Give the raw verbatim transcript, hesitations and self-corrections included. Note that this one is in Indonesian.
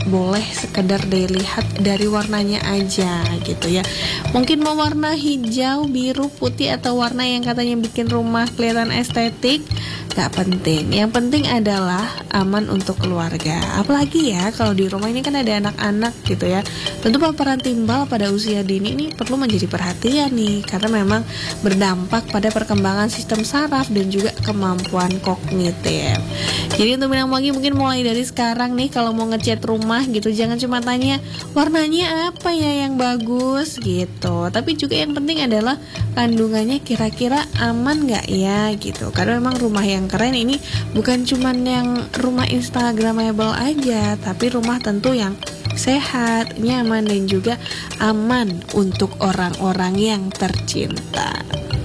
boleh sekedar dilihat dari warnanya aja gitu ya. Mungkin mau warna hijau, biru, putih, atau warna yang katanya bikin rumah kelihatan estetik, gak penting. Yang penting adalah aman untuk keluarga. Apalagi ya kalau di rumah ini kan ada anak-anak gitu ya. Tentu paparan timbal pada usia dini ini perlu menjadi perhatian nih, karena memang berdampak pada perkembangan sistem saraf dan juga kemampuan kognitif. Jadi untuk bilang pagi mungkin mulai dari sekarang nih kalau mau ngecat rumah gitu, jangan cuma tanya warnanya apa ya yang bagus gitu, tapi juga yang penting adalah kandungannya kira-kira aman gak ya gitu. Karena memang rumah yang keren ini bukan cuma yang rumah instagramable aja, tapi rumah tentu yang sehat, nyaman, dan juga aman untuk orang-orang yang tercinta.